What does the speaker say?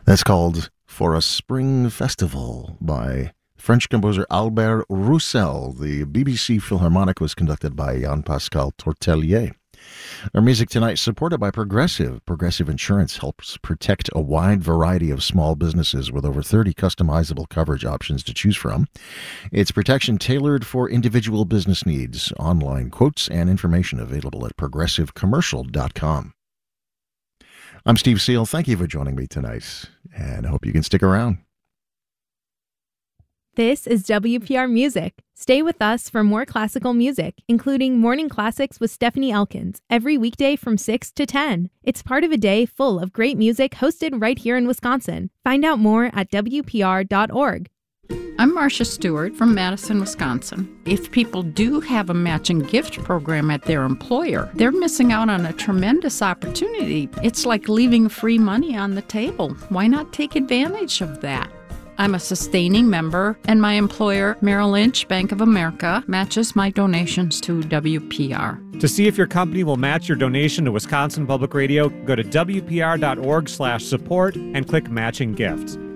That's called For a Spring Festival by French composer Albert Roussel. The BBC Philharmonic was conducted by Jean-Pascal Tortelier. Our music tonight supported by Progressive. Progressive Insurance helps protect a wide variety of small businesses with over 30 customizable coverage options to choose from. It's protection tailored for individual business needs. Online quotes and information available at progressivecommercial.com. I'm Steve Seal. Thank you for joining me tonight, and I hope you can stick around. This is WPR Music. Stay with us for more classical music, including Morning Classics with Stephanie Elkins, every weekday from 6 to 10. It's part of a day full of great music hosted right here in Wisconsin. Find out more at WPR.org. I'm Marcia Stewart from Madison, Wisconsin. If people do have a matching gift program at their employer, they're missing out on a tremendous opportunity. It's like leaving free money on the table. Why not take advantage of that? I'm a sustaining member, and my employer, Merrill Lynch Bank of America, matches my donations to WPR. To see if your company will match your donation to Wisconsin Public Radio, go to WPR.org/support and click Matching Gifts.